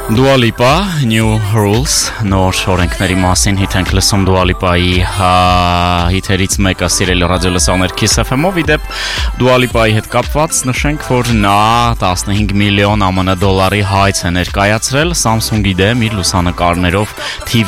Dua Lipa, New Rules, նոր օրենքների մասին հիթ ենք լսում Dua Lipa-ի հիթերից մեկը սիրելի ռադիոլսողներ Kiss FM-ով իդեպ Dua Lipa-ի հետ կապված նշենք, որ նա 15 միլիոն ԱՄՆ դոլարի հայց է ներկայացրել Samsung-ի դեմ իր լուսանկարներով TV